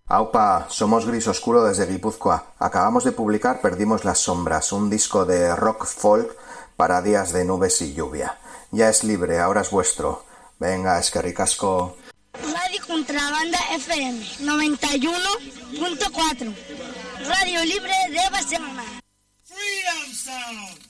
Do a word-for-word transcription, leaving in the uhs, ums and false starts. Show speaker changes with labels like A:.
A: Aupa, somos Gris Oscuro desde Guipúzcoa. Acabamos de publicar Perdimos las sombras, un disco de rock folk para días de nubes y lluvia. Ya es libre, ahora es vuestro. Venga, eskerrik asko.
B: Radio Contrabanda F M noventa y uno punto cuatro. Radio Libre de Barcelona.
C: Freedom Sound.